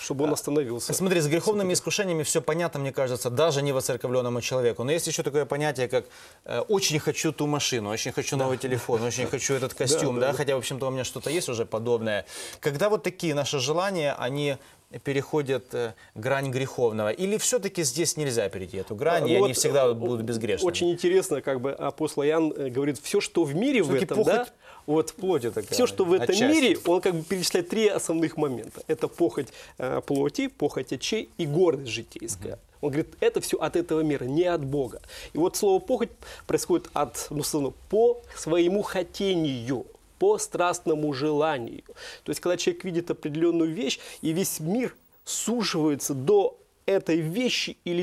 чтобы он остановился. Смотри, с греховными искушениями все понятно, мне кажется, даже не воцерковленному человеку. Но есть еще такое понятие, как «очень хочу ту машину», «очень хочу новый телефон», «очень хочу этот костюм», да, хотя, в общем-то, у меня что-то есть уже подобное. Когда вот такие наши желания, они переходят грань греховного? Или все-таки здесь нельзя перейти эту грань, и они всегда будут безгрешными? Очень интересно, как бы апостол Иоанн говорит, все, что в мире в этом, да, вот плоти такая, все, что в этом отчасти. мире, он как бы перечисляет три основных момента. Это похоть плоти, похоть очей и гордость житейская. Он говорит, это все от этого мира, не от Бога. И вот слово похоть происходит от, ну, словно, по своему хотению, по страстному желанию. То есть, когда человек видит определенную вещь, и весь мир суживается до этой вещи или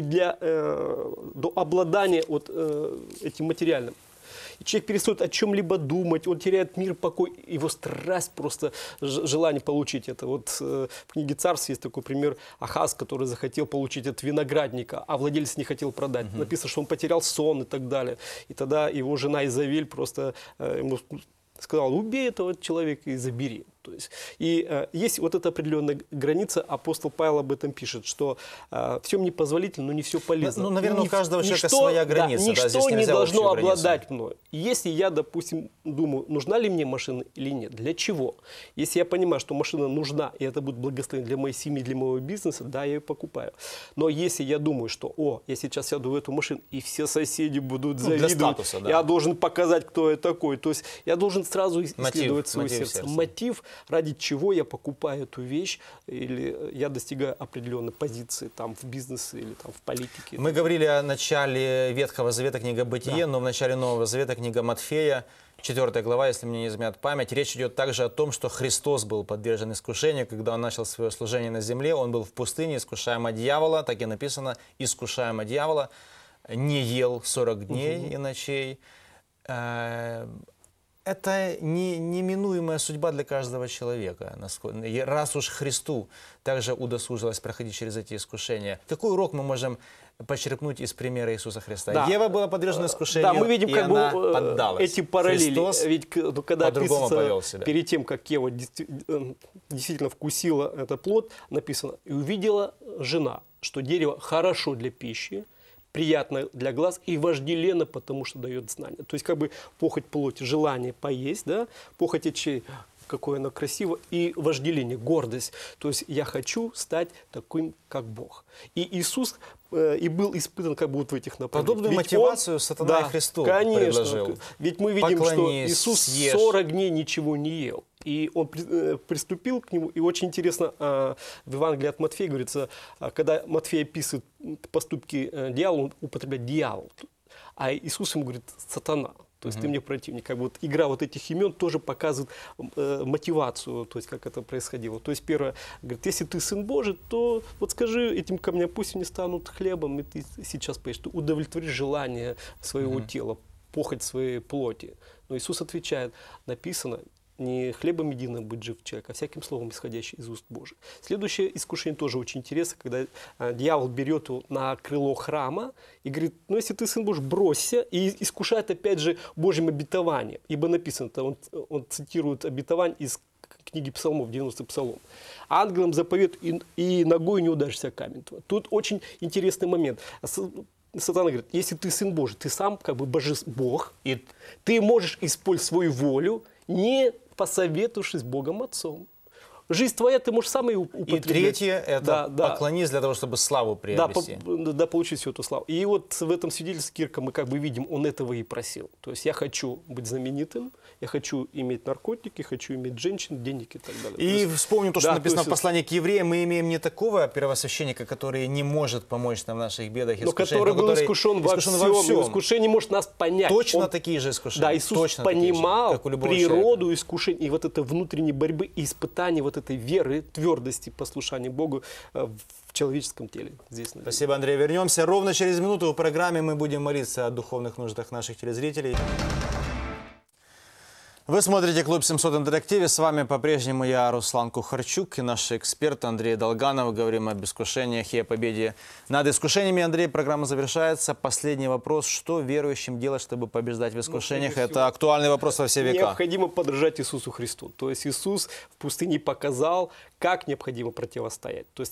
до обладания вот, этим материальным. И человек перестает о чем-либо думать, он теряет мир, покой, его страсть, просто желание получить это. Вот в книге «Царств» есть такой пример: Ахаз, который захотел получить от виноградника, а владелец не хотел продать. Написано, что он потерял сон и так далее. И тогда его жена Изавель просто ему сказала: убей этого человека и забери. То есть, и есть вот эта определенная граница, апостол Павел об этом пишет, что все мне позволительно, но не все полезно. Ну, наверное, у каждого человека своя граница. Да, ничто не должно обладать мной. Если я, допустим, думаю, нужна ли мне машина или нет, для чего? Если я понимаю, что машина нужна, и это будет благословение для моей семьи, для моего бизнеса, да, я ее покупаю. Но если я думаю, что, я сейчас сяду в эту машину, и все соседи будут завидовать, для статуса, да. Я должен показать, кто я такой. То есть я должен сразу исследовать свое сердце. Мотив, ради чего я покупаю эту вещь, или я достигаю определенной позиции там, в бизнесе или там, в политике. Мы говорили о начале Ветхого Завета, книга «Бытие», но в начале Нового Завета, книга Матфея, 4 глава, если мне не изменяет память. Речь идет также о том, что Христос был подвержен искушению, когда Он начал свое служение на земле. Он был в пустыне, искушаемо дьявола, так и написано, искушаемо дьявола, не ел 40 дней и ночей. Это неминуемая судьба для каждого человека. Раз уж Христу также удосужилось проходить через эти искушения, какой урок мы можем почерпнуть из примера Иисуса Христа? Да. Ева была подвержена искушению, да, мы видим, и как она бы, поддалась. эти параллели. Христос ведь когда по-другому повел описывается, себя. перед тем, как Ева действительно вкусила этот плод, написано: «И увидела жена, что дерево хорошо для пищи, приятно для глаз и вожделенно, потому что дает знания». То есть как бы похоть плоти, желание поесть, да, похоть очей, какое оно красиво, и вожделение, гордость. То есть я хочу стать таким, как Бог. И Иисус и был испытан как бы вот в этих направлениях. Подобную мотивацию сатана Христу предложил. Ведь мы видим, что Иисус съешь. 40 дней ничего не ел. И он приступил к нему. И очень интересно, в Евангелии от Матфея говорится, когда Матфей описывает поступки дьявола, он употребляет дьявол. А Иисус ему говорит: сатана. То есть ты мне противник. Как бы вот игра вот этих имен тоже показывает мотивацию, то есть как это происходило. То есть первое, говорит, если ты Сын Божий, то вот скажи этим камням, пусть они станут хлебом, и ты сейчас поешь. Ты удовлетворишь желание своего тела, похоть своей плоти. Но Иисус отвечает: написано, не хлебом единым будет жив человек, а всяким словом, исходящим из уст Божьих. Следующее искушение тоже очень интересно, когда дьявол берет его на крыло храма и говорит: ну если ты Сын Божий, бросься, и искушает опять же Божьим обетованием. Ибо написано, он цитирует обетование из книги Псалмов, 90-й Псалом: ангелам заповедует, и ногой не ударишься о камень. Тут очень интересный момент. Сатана говорит: если ты Сын Божий, ты сам как бы Бог, и ты можешь использовать свою волю, не посоветовавшись с Богом Отцом. Жизнь твоя, ты можешь сам ее употреблять. И третье – это поклонись для того, чтобы славу приобрести. Да, получить всю эту славу. И вот в этом свидетельстве Кирка мы как бы видим, он этого и просил. То есть я хочу быть знаменитым, я хочу иметь наркотики, хочу иметь женщин, денег и так далее. И вспомним то, что написано в послании к евреям: мы имеем не такого первосвященника, который не может помочь нам в наших бедах и искушениях, но который был искушен во всем. Искушение может нас понять. Точно такие же искушения. Да, Иисус понимал природу искушений, и вот этой внутренней борьбы и испытаний вот этой веры, твердости, послушания Богу в человеческом теле. Здесь, спасибо, Андрей. Вернемся ровно через минуту. В программе мы будем молиться о духовных нуждах наших телезрителей. Вы смотрите «Клуб 700 Интерактиве». С вами по-прежнему я, Руслан Кухарчук, и наш эксперт Андрей Долганов. Говорим об искушениях и о победе над искушениями. Андрей, программа завершается. Последний вопрос. Что верующим делать, чтобы побеждать в искушениях? Это актуальный вопрос во все века. Необходимо подражать Иисусу Христу. То есть Иисус в пустыне показал, как необходимо противостоять. То есть